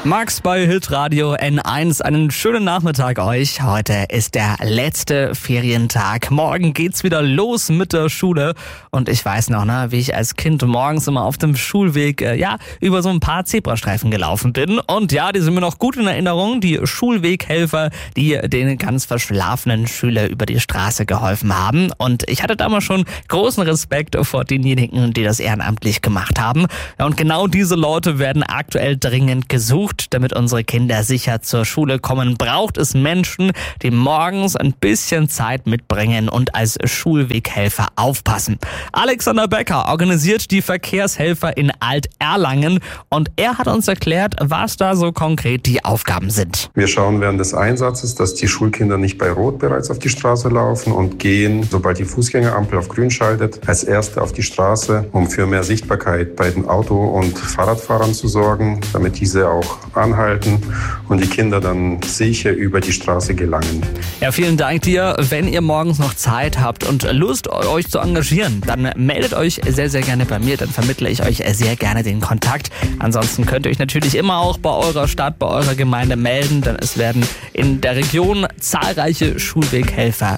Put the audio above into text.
Max bei Hitradio N1, einen schönen Nachmittag euch. Heute ist der letzte Ferientag. Morgen geht's wieder los mit der Schule. Und ich weiß noch, wie ich als Kind morgens immer auf dem Schulweg, über so ein paar Zebrastreifen gelaufen bin. Und ja, die sind mir noch gut in Erinnerung. Die Schulweghelfer, die den ganz verschlafenen Schüler über die Straße geholfen haben. Und ich hatte damals schon großen Respekt vor denjenigen, die das ehrenamtlich gemacht haben. Ja, und genau diese Leute werden aktuell dringend gesucht. Damit unsere Kinder sicher zur Schule kommen, braucht es Menschen, die morgens ein bisschen Zeit mitbringen und als Schulweghelfer aufpassen. Alexander Becker organisiert die Verkehrshelfer in Alt-Erlangen und er hat uns erklärt, was da so konkret die Aufgaben sind. Wir schauen während des Einsatzes, dass die Schulkinder nicht bei Rot bereits auf die Straße laufen und gehen, sobald die Fußgängerampel auf Grün schaltet, als Erste auf die Straße, um für mehr Sichtbarkeit bei den Auto- und Fahrradfahrern zu sorgen, damit diese auch anhalten und die Kinder dann sicher über die Straße gelangen. Ja, vielen Dank dir. Wenn ihr morgens noch Zeit habt und Lust, euch zu engagieren, dann meldet euch sehr, sehr gerne bei mir. Dann vermittle ich euch sehr gerne den Kontakt. Ansonsten könnt ihr euch natürlich immer auch bei eurer Stadt, bei eurer Gemeinde melden, denn es werden in der Region zahlreiche Schulweghelfer